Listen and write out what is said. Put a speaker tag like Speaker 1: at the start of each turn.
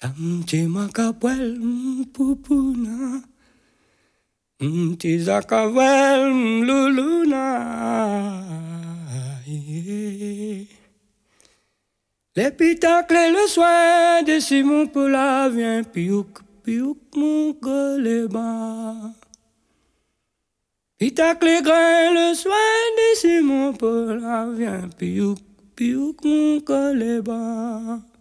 Speaker 1: Amti makapwel pupuna. Tizakawel luluna. L'épitacle et le soin de Simon Paula vient piouk, piouk, mon coléba. Pitacle et grain, le soin de Simon Paula vient piouk, piouk, mon coléba.